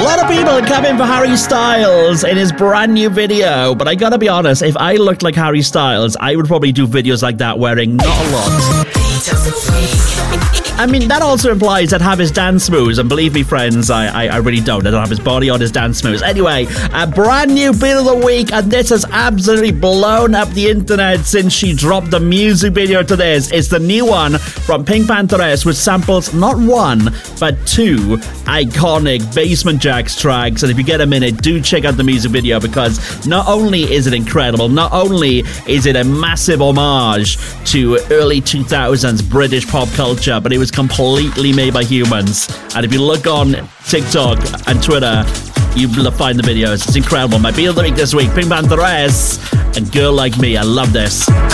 lot of people coming for Harry Styles in his brand new video, but I gotta be honest, if I looked like Harry Styles, I would probably do videos like that wearing not a lot. I mean, that also implies I'd have his dance moves, and believe me, friends, I really don't. I don't have his body or his dance moves. Anyway, a brand new bit of the week, and this has absolutely blown up the internet since she dropped the music video to this. It's the new one from Pink Pantheress, which samples not one, but two iconic Basement Jaxx tracks. And if you get a minute, do check out the music video, because not only is it incredible, not only is it a massive homage to early 2000s British pop culture, but it was completely made by humans. And if you look on TikTok and Twitter, you'll find the videos. It's incredible. My beat of the week this week, Pink Pantheress and Girl Like Me. I love this.